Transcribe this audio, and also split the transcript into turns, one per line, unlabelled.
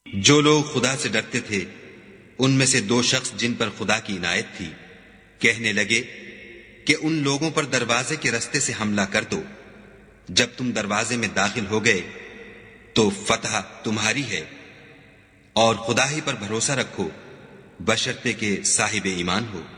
जो लोग खुदा से डरते थे उनमें से दो शख्स जिन पर खुदा की इनायत थी कहने लगे कि उन लोगों पर दरवाजे के रास्ते से हमला कर दो। जब तुम दरवाजे में दाखिल हो गए तो फतह तुम्हारी है और खुदा ही पर भरोसा रखो बशर्ते के साहिब ईमान हो।